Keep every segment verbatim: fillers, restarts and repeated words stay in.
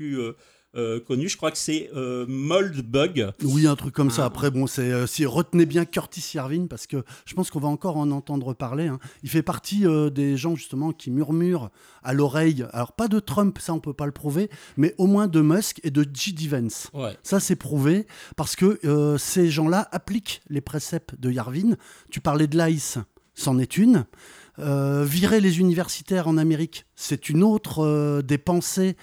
plus euh, euh, connu. Je crois que c'est euh, Moldbug. Oui, un truc comme ça. Ah. Après, bon, c'est, euh, si, retenez bien Curtis Yarvin, parce que je pense qu'on va encore en entendre parler. Hein. Il fait partie euh, des gens, justement, qui murmurent à l'oreille. Alors, pas de Trump, ça, on peut pas le prouver, mais au moins de Musk et de J D Vance. Ouais. Ça, c'est prouvé, parce que euh, ces gens-là appliquent les préceptes de Yarvin. Tu parlais de l'I C E, c'en est une. Euh, virer les universitaires en Amérique, c'est une autre euh, des pensées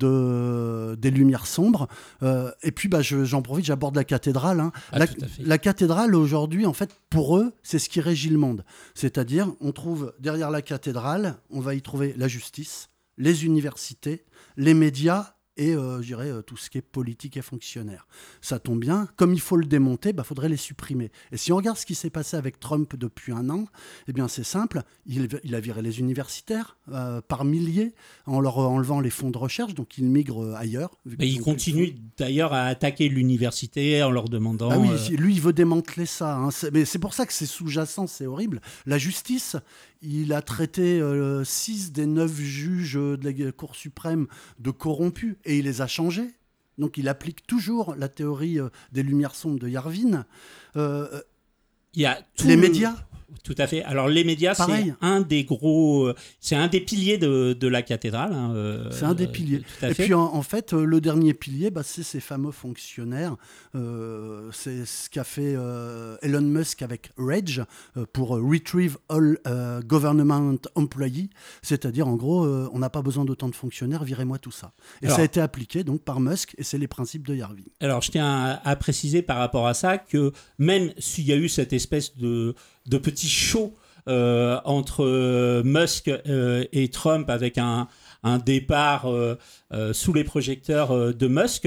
de, des Lumières sombres. Euh, et puis, bah, je, j'en profite, j'aborde la cathédrale. Hein. Ah, La, tout à fait. la cathédrale, aujourd'hui, en fait, pour eux, c'est ce qui régit le monde. C'est-à-dire, on trouve derrière la cathédrale, on va y trouver la justice, les universités, les médias, et euh, je dirais euh, tout ce qui est politique et fonctionnaire. Ça tombe bien, comme il faut le démonter, il bah, faudrait les supprimer. Et si on regarde ce qui s'est passé avec Trump depuis un an, eh bien c'est simple, il, il a viré les universitaires euh, par milliers en leur enlevant les fonds de recherche, donc ils migrent euh, ailleurs. Mais il continue d'ailleurs à attaquer l'université en leur demandant... Ah oui, euh... lui il veut démanteler ça, hein. C'est, mais c'est pour ça que c'est sous-jacent, c'est horrible. La justice, il a traité euh, six des neuf juges de la Cour suprême de corrompus et il les a changés. Donc il applique toujours la théorie euh, des Lumières sombres de Yarvin. Euh, il y a tout les le... médias. Tout à fait. Alors les médias, Pareil. c'est un des gros, euh, c'est un des piliers de, de la cathédrale. Hein, euh, c'est un des piliers. Tout à Et fait. puis en, en fait, euh, le dernier pilier, bah, c'est ces fameux fonctionnaires. Euh, c'est ce qu'a fait euh, Elon Musk avec Rage euh, pour euh, Retrieve All euh, Government Employee, c'est-à-dire en gros, euh, on n'a pas besoin d'autant de fonctionnaires, virez-moi tout ça. Et alors, ça a été appliqué donc par Musk et c'est les principes de Yarvin. Alors je tiens à, à préciser par rapport à ça que même s'il y a eu cette espèce de de petit show euh, entre euh, Musk euh, et Trump avec un, un départ euh, euh, sous les projecteurs euh, de Musk,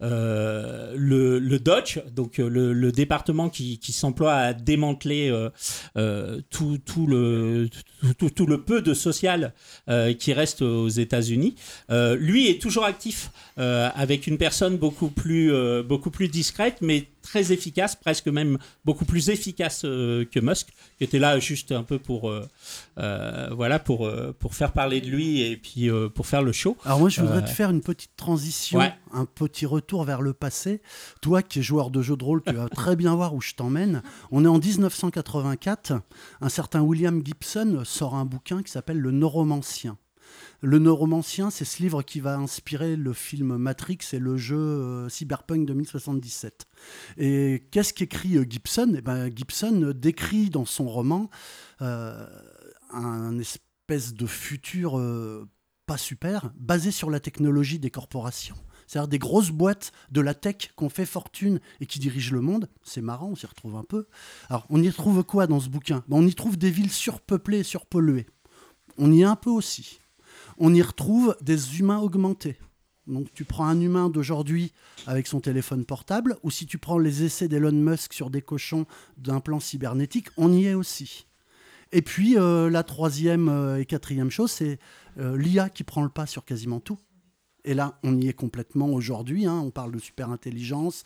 euh, le, le Dodge, donc le, le département qui, qui s'emploie à démanteler euh, euh, tout, tout, le, tout, tout, tout le peu de social euh, qui reste aux États-Unis, euh, lui est toujours actif euh, avec une personne beaucoup plus, euh, beaucoup plus discrète, mais très efficace, presque même beaucoup plus efficace euh, que Musk, qui était là juste un peu pour, euh, euh, voilà, pour, euh, pour faire parler de lui et puis euh, pour faire le show. Alors moi, je voudrais euh... te faire une petite transition, ouais. un petit retour vers le passé. Toi qui es joueur de jeux de rôle, tu vas très bien voir où je t'emmène. On est en dix-neuf cent quatre-vingt-quatre. Un certain William Gibson sort un bouquin qui s'appelle Le Neuromancien. Le Neuromancien, c'est ce livre qui va inspirer le film Matrix et le jeu euh, Cyberpunk deux mille soixante-dix-sept. Et qu'est-ce qu'écrit euh, Gibson ? Eh ben, Gibson décrit dans son roman euh, un espèce de futur euh, pas super, basé sur la technologie des corporations. C'est-à-dire des grosses boîtes de la tech qu'on fait fortune et qui dirigent le monde. C'est marrant, on s'y retrouve un peu. Alors, on y trouve quoi dans ce bouquin ? Ben, on y trouve des villes surpeuplées et surpolluées. On y est un peu aussi. On y retrouve des humains augmentés. Donc tu prends un humain d'aujourd'hui avec son téléphone portable, ou si tu prends les essais d'Elon Musk sur des cochons d'un plan cybernétique, on y est aussi. Et puis euh, la troisième euh, et quatrième chose, c'est euh, l'I A qui prend le pas sur quasiment tout. Et là, on y est complètement aujourd'hui, hein, on parle de super-intelligence,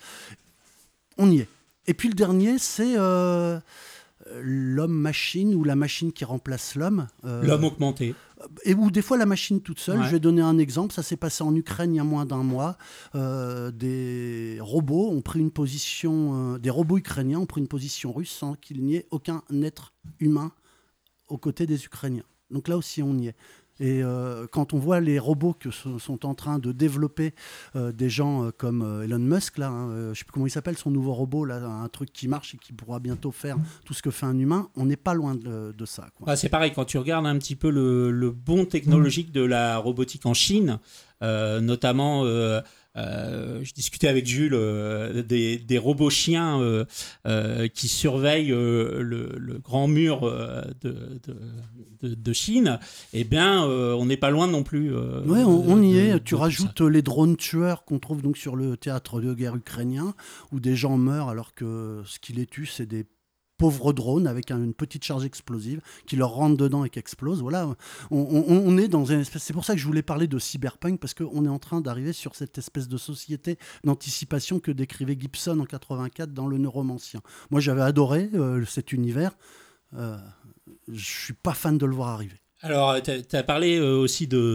on y est. Et puis le dernier, c'est euh, l'homme-machine ou la machine qui remplace l'homme. Euh, l'homme augmenté. Et ou des fois la machine toute seule. Ouais. Je vais donner un exemple. Ça s'est passé en Ukraine il y a moins d'un mois. Euh, des robots ont pris une position, euh, des robots ukrainiens ont pris une position russe sans qu'il n'y ait aucun être humain aux côtés des Ukrainiens. Donc là aussi, on y est. Et euh, quand on voit les robots que so- sont en train de développer euh, des gens euh, comme euh, Elon Musk, là, hein, euh, je ne sais plus comment il s'appelle, son nouveau robot, là, un truc qui marche et qui pourra bientôt faire tout ce que fait un humain, on n'est pas loin de, de ça, quoi. Ah, c'est pareil, quand tu regardes un petit peu le, le bond technologique de la robotique en Chine, euh, notamment... Euh, Euh, je discutais avec Jules euh, des, des robots chiens euh, euh, qui surveillent euh, le, le grand mur euh, de, de, de Chine. Eh bien, euh, on n'est pas loin non plus. Euh, oui, on, on y de, est. de, tu de rajoutes les drones tueurs qu'on trouve donc sur le théâtre de guerre ukrainien, où des gens meurent alors que ce qui les tue, c'est des pauvres drones avec une petite charge explosive qui leur rentre dedans et qui explose. Voilà, on, on, on est dans une espèce... C'est pour ça que je voulais parler de cyberpunk, parce qu'on est en train d'arriver sur cette espèce de société d'anticipation que décrivait Gibson en quatre-vingt-quatre dans Le Neuromancien. Moi, j'avais adoré euh, cet univers. Euh, je suis pas fan de le voir arriver. Alors, tu as parlé euh, aussi de,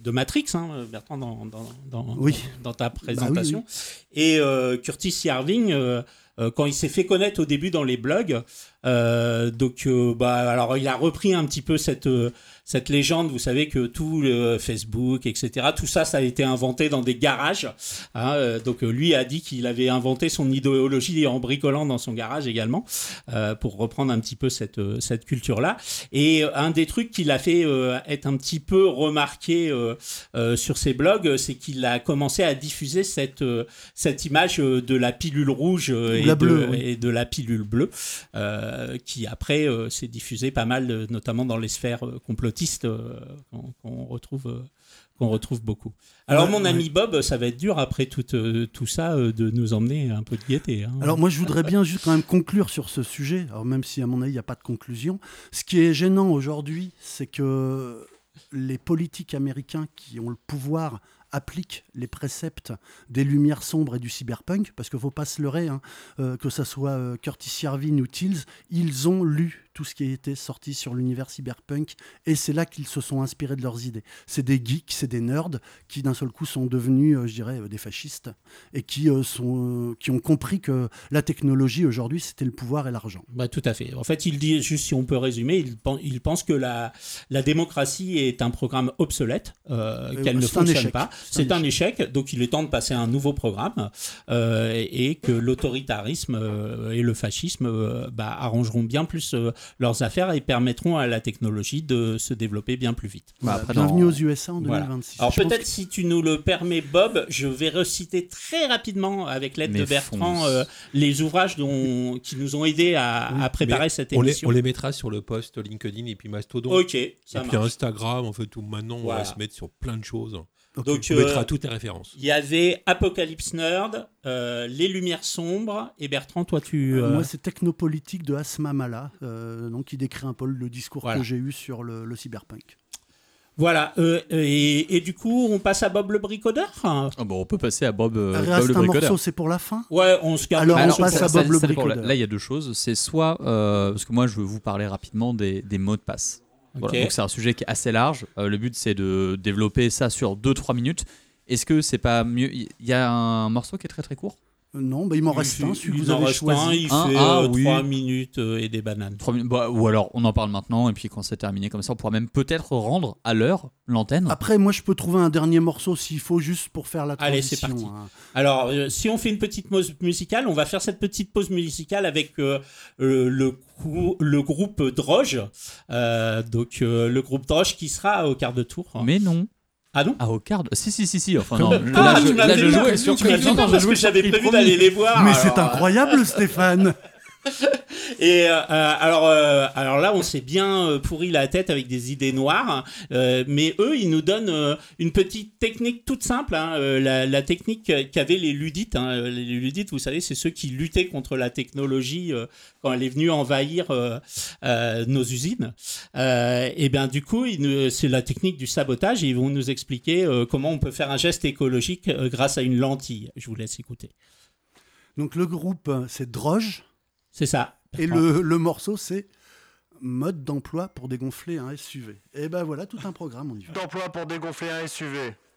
de Matrix, hein, Bertrand, dans, dans, dans, oui. dans, dans ta présentation. Bah oui, oui. Et euh, Curtis Yarving, euh, euh, quand il s'est fait connaître au début dans les blogs, euh, donc, euh, bah, alors il a repris un petit peu cette, euh, cette légende. Vous savez que tout le Facebook, et cetera, tout ça, ça a été inventé dans des garages. Hein, euh, donc, euh, lui a dit qu'il avait inventé son idéologie en bricolant dans son garage également, euh, pour reprendre un petit peu cette, euh, cette culture-là. Et un des trucs qui l'a fait euh, être un petit peu remarqué euh, euh, sur ses blogs, c'est qu'il a commencé à diffuser cette, euh, cette image de la pilule rouge euh, et, bleue, de, oui. et de la pilule bleue, euh, qui après euh, s'est diffusée pas mal, euh, notamment dans les sphères euh, complotistes euh, qu'on, qu'on retrouve... Euh, qu'on retrouve beaucoup. Alors, ouais, mon ami ouais. Bob, ça va être dur après tout, euh, tout ça euh, de nous emmener un peu de gaieté. Hein. Alors, moi, je voudrais bien juste quand même conclure sur ce sujet, alors même si, à mon avis, il n'y a pas de conclusion. Ce qui est gênant aujourd'hui, c'est que les politiques américains qui ont le pouvoir appliquent les préceptes des Lumières sombres et du cyberpunk, parce qu'il ne faut pas se leurrer, hein, euh, que ce soit euh, Curtis Yarving ou Tills, ils ont lu tout ce qui a été sorti sur l'univers cyberpunk, et c'est là qu'ils se sont inspirés de leurs idées. C'est des geeks, c'est des nerds, qui d'un seul coup sont devenus, euh, je dirais, euh, des fascistes, et qui, euh, sont, euh, qui ont compris que la technologie, aujourd'hui, c'était le pouvoir et l'argent. Bah, tout à fait. En fait, il dit, juste si on peut résumer, il, il pense que la, la démocratie est un programme obsolète, euh, qu'elle euh, ne fonctionne pas. C'est, c'est un, un échec. échec, donc il est temps de passer à un nouveau programme, euh, et, et que l'autoritarisme euh, et le fascisme euh, bah, arrangeront bien plus euh, leurs affaires et permettront à la technologie de se développer bien plus vite. Bah, après, bienvenue dans... aux U S A en deux mille vingt-six. Voilà. Alors je peut-être que... si tu nous le permets, Bob, je vais reciter très rapidement, avec l'aide Mais de Bertrand, euh, les ouvrages dont, qui nous ont aidés à, oui. à préparer Mais cette émission. On les, on les mettra sur le post LinkedIn et puis Mastodon. Ok, ça et marche. puis Instagram, en fait, tout maintenant, voilà. On va se mettre sur plein de choses. Okay. Donc, on mettra euh, toutes les références. Il y avait Apocalypse Nerd, euh, Les Lumières Sombres, et Bertrand, toi tu... Euh... Euh, moi, c'est Technopolitique de Asma Mala, euh, donc qui décrit un peu le discours voilà. que j'ai eu sur le, le cyberpunk. Voilà, euh, et, et du coup, on passe à Bob le bricoleur. Ah bon, on peut passer à Bob, euh, Bob le un bricoleur. morceau, c'est pour la fin. Ouais, on se garde. Alors, Alors on passe à Bob ça, le ça bricoleur. Là, il y a deux choses. C'est soit, euh, parce que moi, je veux vous parler rapidement des, des mots de passe. Voilà, okay. Donc, c'est un sujet qui est assez large. Euh, le but, c'est de développer ça sur deux trois minutes. Est-ce que c'est pas mieux ? Il y a un morceau qui est très très court ? Non, bah il m'en reste il un, celui que vous avez choisi. Un, il un, fait ah, euh, oui. trois minutes euh, et des bananes. trois minutes, bah, ou alors, on en parle maintenant, et puis quand c'est terminé comme ça, on pourra même peut-être rendre à l'heure l'antenne. Après, moi, je peux trouver un dernier morceau s'il faut, juste pour faire la transition. Allez, c'est parti. Hein. Alors, euh, si on fait une petite pause musicale, on va faire cette petite pause musicale avec euh, euh, le, le groupe Droge. Euh, donc, euh, le groupe Droge qui sera au quart de tour. Mais non. Ah non ? Ah, au quart de... Si, si, si, si. Enfin, non. Ah, là, je, là, je jouais sur tu m'as fait peur parce que j'avais prévu d'aller les voir. Mais alors... c'est incroyable, Stéphane. Et euh, alors, euh, alors là, on s'est bien pourri la tête avec des idées noires, euh, mais eux, ils nous donnent euh, une petite technique toute simple, hein, euh, la, la technique qu'avaient les Luddites. Hein. Les Luddites, vous savez, c'est ceux qui luttaient contre la technologie euh, quand elle est venue envahir euh, euh, nos usines. Euh, et bien, du coup, ils nous, c'est la technique du sabotage et ils vont nous expliquer euh, comment on peut faire un geste écologique euh, grâce à une lentille. Je vous laisse écouter. Donc, le groupe, c'est Droge. C'est ça. Et le, le morceau, c'est mode d'emploi pour dégonfler un S U V. Et ben voilà, tout un programme, on y va. D'emploi pour dégonfler un S U V.